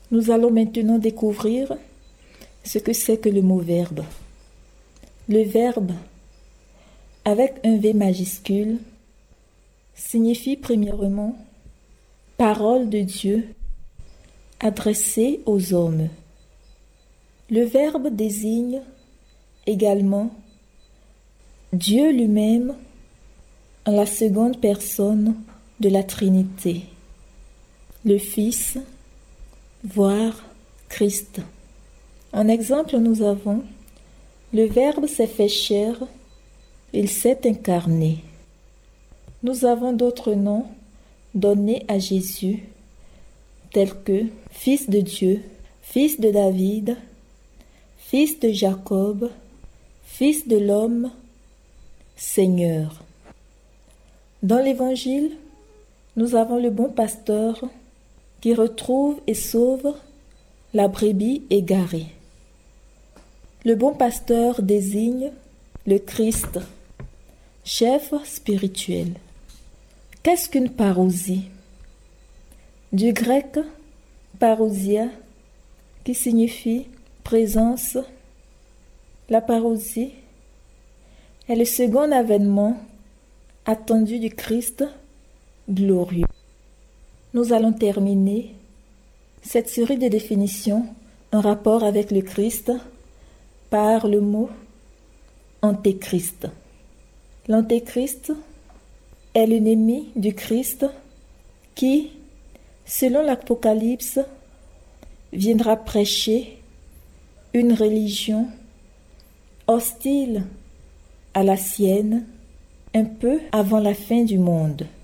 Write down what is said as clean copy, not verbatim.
Nous allons maintenant découvrir ce que c'est que le mot verbe. Le verbe, avec un V majuscule, signifie premièrement parole de Dieu adressée aux hommes. Le verbe désigne également Dieu lui-même en la seconde personne de la Trinité, le Fils, voire Christ. En exemple, nous avons le Verbe s'est fait chair, il s'est incarné. Nous avons d'autres noms donnés à Jésus, tels que Fils de Dieu, Fils de David, Fils de Jacob, Fils de l'homme, Seigneur. Dans l'Évangile, nous avons le bon pasteur qui retrouve et sauve la brebis égarée. Le bon pasteur désigne le Christ, chef spirituel. Qu'est-ce qu'une parousie? Du grec parousia, qui signifie présence. La parousie est le second avènement attendu du Christ glorieux. Nous allons terminer cette série de définitions en rapport avec le Christ par le mot antéchrist. L'antéchrist est l'ennemi du Christ qui, selon l'Apocalypse, viendra prêcher une religion hostile à la sienne un peu avant la fin du monde.